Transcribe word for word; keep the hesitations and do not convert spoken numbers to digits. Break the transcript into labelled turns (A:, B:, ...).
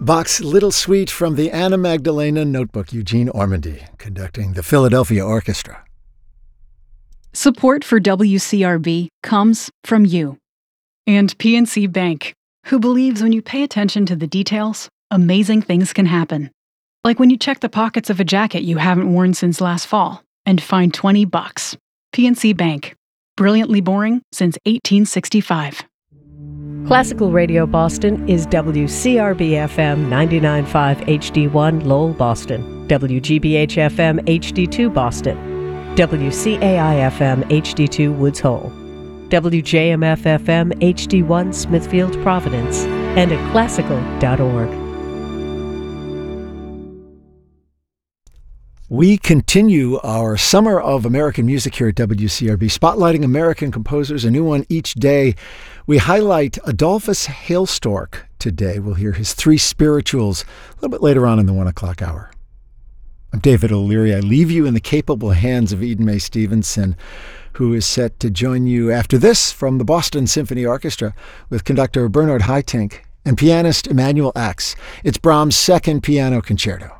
A: Bach's Little Suite from the Anna Magdalena Notebook, Eugene Ormandy, conducting the Philadelphia Orchestra.
B: Support for W C R B comes from you. And P N C Bank, who believes when you pay attention to the details, amazing things can happen. Like when you check the pockets of a jacket you haven't worn since last fall and find twenty bucks. P N C Bank. Brilliantly boring since eighteen sixty-five.
C: Classical Radio Boston is W C R B F M ninety-nine point five H D one Lowell, Boston, W G B H F M H D two Boston, W C A I F M H D two Woods Hole, W J M F F M H D one Smithfield, Providence, and at classical dot org.
A: We continue our Summer of American Music here at W C R B, spotlighting American composers, a new one each day. We highlight Adolphus Hailstork today. We'll hear his three spirituals a little bit later on in the one o'clock hour. I'm David O'Leary. I leave you in the capable hands of Eden Mae Stevenson, who is set to join you after this from the Boston Symphony Orchestra with conductor Bernard Haitink and pianist Emanuel Ax. It's Brahms' second piano concerto.